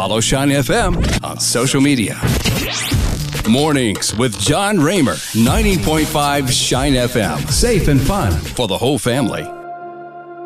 Follow Shine FM on social media. Mornings with John Raymer, 90.5 Shine FM. Safe and fun for the whole family.